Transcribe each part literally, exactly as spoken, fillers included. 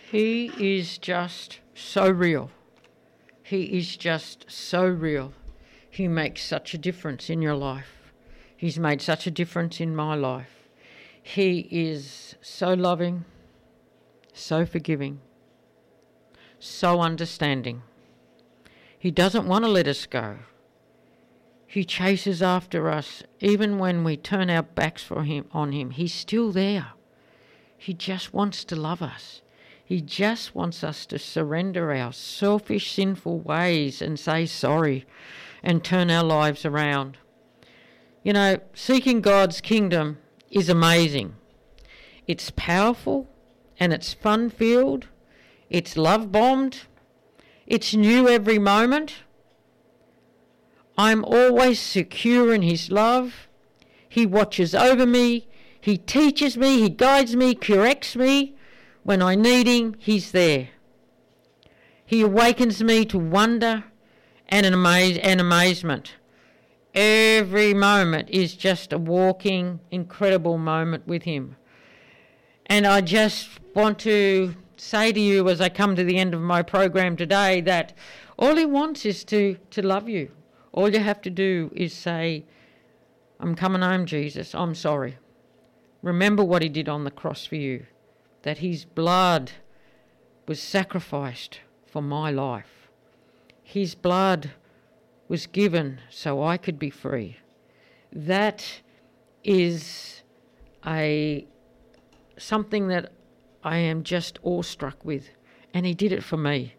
He is just so real. He is just so real. He makes such a difference in your life. He's made such a difference in my life. He is so loving, so forgiving, so understanding. He doesn't want to let us go. He chases after us even when we turn our backs for him on him. He's still there. He just wants to love us. He just wants us to surrender our selfish, sinful ways and say sorry and turn our lives around. You know, seeking God's kingdom is amazing. It's powerful and it's fun-filled. It's love-bombed. It's new every moment. I'm always secure in his love. He watches over me. He teaches me. He guides me, corrects me. When I need him, he's there. He awakens me to wonder and an amaze and amazement. Every moment is just a walking, incredible moment with him. And I just want to say to you as I come to the end of my program today that all he wants is to, to love you. All you have to do is say, I'm coming home, Jesus. I'm sorry. Remember what he did on the cross for you. That his blood was sacrificed for my life. His blood was given so I could be free. That is a something that I am just awestruck with, and he did it for me.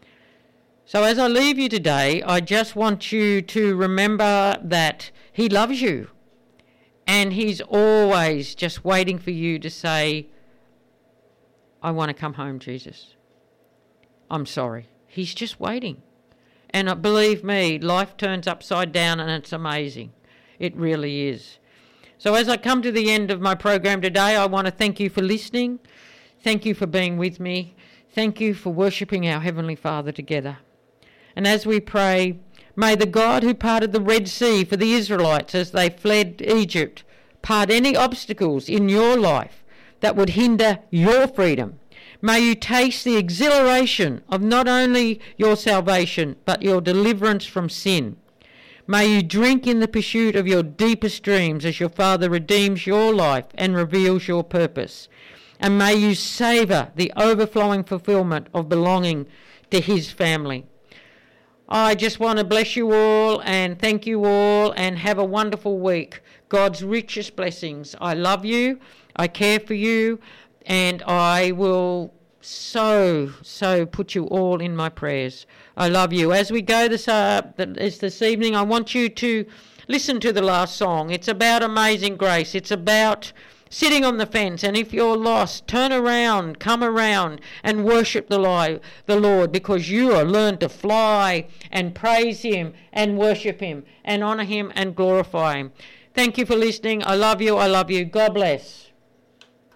So as I leave you today, I just want you to remember that he loves you, and he's always just waiting for you to say, I want to come home, Jesus. I'm sorry. He's just waiting. And uh, believe me, life turns upside down and it's amazing. It really is. So as I come to the end of my program today, I want to thank you for listening. Thank you for being with me. Thank you for worshipping our Heavenly Father together. And as we pray, may the God who parted the Red Sea for the Israelites as they fled Egypt part any obstacles in your life that would hinder your freedom. May you taste the exhilaration of not only your salvation, but your deliverance from sin. May you drink in the pursuit of your deepest dreams as your Father redeems your life and reveals your purpose. And may you savour the overflowing fulfilment of belonging to his family. I just want to bless you all and thank you all and have a wonderful week. God's richest blessings. I love you. I care for you, and I will so, so put you all in my prayers. I love you. As we go this, uh, this, this evening, I want you to listen to the last song. It's about amazing grace. It's about sitting on the fence, and if you're lost, turn around, come around, and worship the, li- the Lord, because you are learned to fly and praise him and worship him and honour him and glorify him. Thank you for listening. I love you. I love you. God bless.